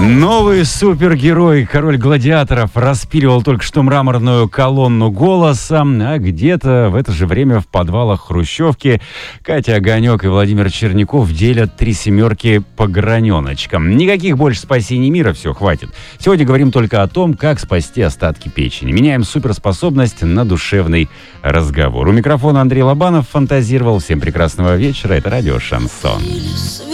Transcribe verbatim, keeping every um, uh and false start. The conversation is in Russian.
Новый супергерой, король гладиаторов, распиливал только что мраморную колонну голоса, а где-то в это же время в подвалах хрущевки Катя Огонек и Владимир Черняков делят три семерки по граненочкам. Никаких больше спасений мира, все, хватит. Сегодня говорим только о том, как спасти остатки печени. Меняем суперспособность на душевный разговор. У микрофона Андрей Лобанов фантазировал. Всем прекрасного вечера. Это радио «Шансон».